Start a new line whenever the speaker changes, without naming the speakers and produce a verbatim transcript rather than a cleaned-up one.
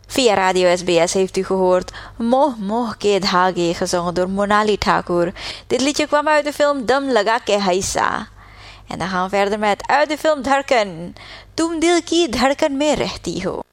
Via Radio S B S heeft u gehoord Moh Moh Ke Dhage, gezongen door Monali Thakur. Dit liedje kwam uit de film Dum Laga Ke Haisa. En dan gaan we verder met uit de film Dharkan, Tum Dil Ki Dharkan Mein Rehti Ho.